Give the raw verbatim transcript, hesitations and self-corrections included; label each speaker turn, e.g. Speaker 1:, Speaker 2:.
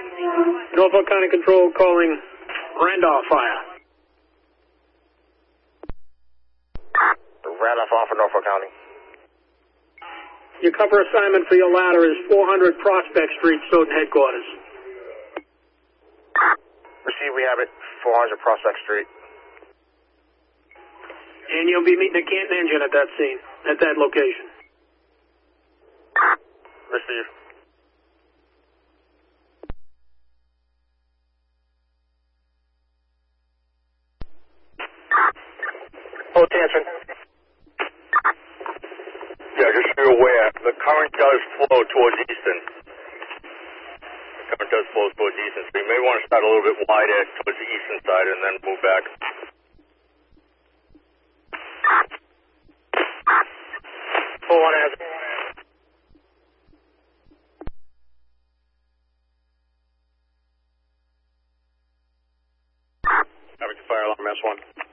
Speaker 1: Norfolk County Control calling Randolph Fire.
Speaker 2: Randolph off for Norfolk County.
Speaker 1: Your cover assignment for your ladder is four hundred Prospect Street, Stoughton headquarters.
Speaker 2: Receive, we have it, four hundred Prospect Street.
Speaker 1: And you'll be meeting a Canton engine at that scene, at that location.
Speaker 2: Receive. Oh, attention.
Speaker 3: Yeah, just so you're aware, the current does flow towards Easton. The current does flow towards Easton, so you may want to start a little bit wider towards the eastern side and then move back.
Speaker 2: Full on as.
Speaker 3: Having fire alarm S one.